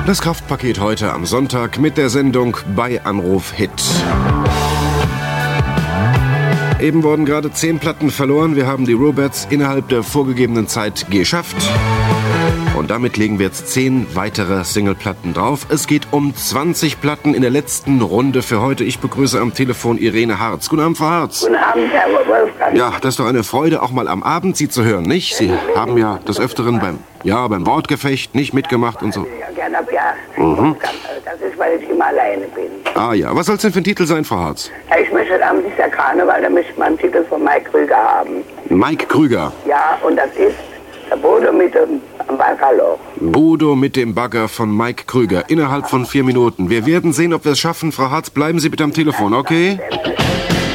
Das Kraftpaket heute am Sonntag mit der Sendung bei Anruf Hit. Eben wurden gerade 10 Platten verloren. Wir haben die Rubettes innerhalb der vorgegebenen Zeit geschafft. Und damit legen wir jetzt 10 weitere Singleplatten drauf. Es geht um 20 Platten in der letzten Runde für heute. Ich begrüße am Telefon Irene Harz. Guten Abend, Frau Harz. Guten Abend, Herr Wolfgang. Ja, das ist doch eine Freude, auch mal am Abend Sie zu hören, nicht? Sie haben ja des Öfteren beim Wortgefecht nicht mitgemacht und so. Ja, gerne, ja. Das ist, weil ich immer alleine bin. Ah ja, was soll es denn für ein Titel sein, Frau Harz? Ja, ich möchte am dieser Karneval, da möchte man einen Titel von Mike Krüger haben. Mike Krüger. Ja, und das ist der Bodo mit dem Baggerloch. Bodo mit dem Bagger von Mike Krüger. Innerhalb von 4 Minuten. Wir werden sehen, ob wir es schaffen. Frau Harz, bleiben Sie bitte am Telefon, okay?